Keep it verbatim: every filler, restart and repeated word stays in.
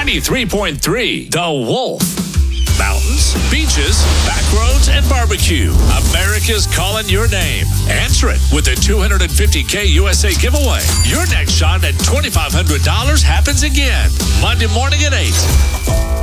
ninety-three point three The Wolf. Mountains, beaches, back roads, and barbecue. America's calling your name. Answer it with the two hundred fifty K U S A giveaway. Your next shot at twenty-five hundred dollars happens again Monday morning at eight.